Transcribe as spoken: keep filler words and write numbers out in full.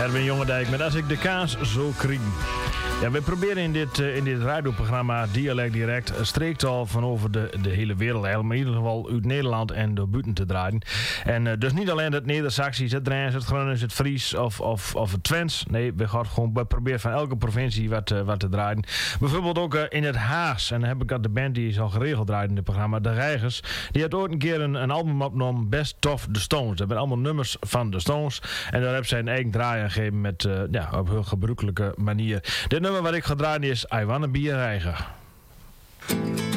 Erwin Jongendijk met Als ik de kaas zo krieg. Ja, we proberen in dit, uh, in dit radioprogramma Dialect Direct streektaal van over de, de hele wereld, maar in ieder geval uit Nederland en door buiten te draaien. En uh, dus niet alleen het Neder-Saxisch, het Drents, het Gronings, het Fries of, of, of het Twents. Nee, we gaan gewoon proberen van elke provincie wat, uh, wat te draaien. Bijvoorbeeld ook uh, in het Haas. En dan heb ik al de band die is al geregeld draait in het programma, De Reigers. Die had ooit een keer een, een album opgenomen, Best of the Stones. Dat zijn allemaal nummers van de Stones. En daar heb zij een eigen draai aan gegeven met, uh, ja, op heel gebruikelijke manier. Dit nummer wat ik ga draaien is I Wanna Be a Reiger.